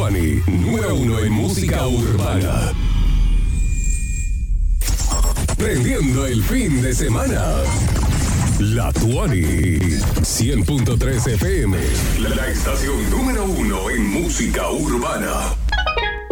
Tuani, número 1 en música urbana. Prendiendo el fin de semana. La Tuani, 100.3 FM, la estación número 1 en música urbana.